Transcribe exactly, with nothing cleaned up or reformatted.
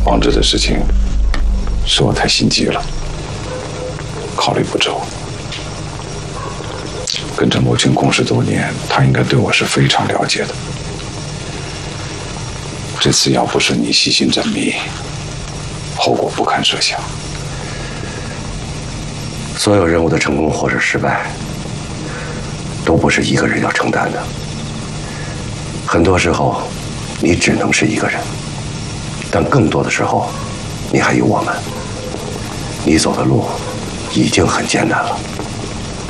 王志的事情是我太心急了，考虑不周。跟着母亲共事多年，他应该对我是非常了解的。这次要不是你细心缜密，后果不堪设想。 所有任务的成功或者失败，都不是一个人要承担的。很多时候，你只能是一个人，但更多的时候，你还有我们。你走的路已经很艰难了。